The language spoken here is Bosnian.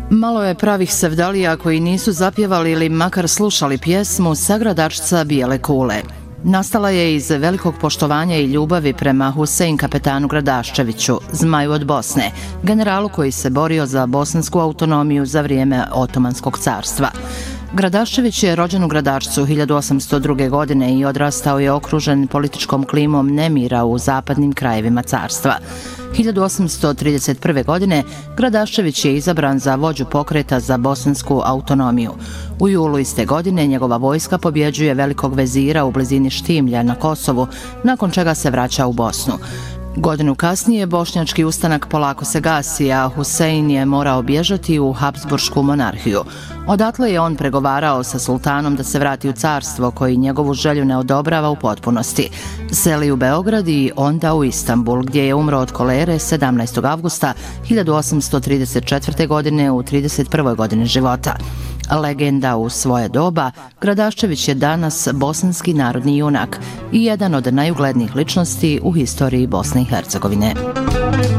Malo je pravih sevdalija koji nisu zapjevali ili makar slušali pjesmu Sagradačca bijele kule. Nastala je iz velikog poštovanja i ljubavi prema Husein kapetanu Gradaščeviću, zmaju od Bosne, generalu koji se borio za bosansku autonomiju za vrijeme Otomanskog carstva. Gradaščević je rođen u Gradačcu 1802. godine i odrastao je okružen političkom klimom nemira u zapadnim krajevima carstva. 1831. godine Gradaščević je izabran za vođu pokreta za bosansku autonomiju. U julu iste godine njegova vojska pobjeđuje velikog vezira u blizini Štimlja na Kosovu, nakon čega se vraća u Bosnu. Godinu kasnije bošnjački ustanak polako se gasi, a Husein je morao bježati u Habsburšku monarhiju. Odatle je on pregovarao sa sultanom da se vrati u carstvo koji njegovu želju ne odobrava u potpunosti. Seli u Beograd i onda u Istanbul, gdje je umro od kolere 17. avgusta 1834. godine u 31. godini života. Legenda u svoje doba, Gradaščević je danas bosanski narodni junak i jedan od najuglednijih ličnosti u historiji Bosne i Hercegovine.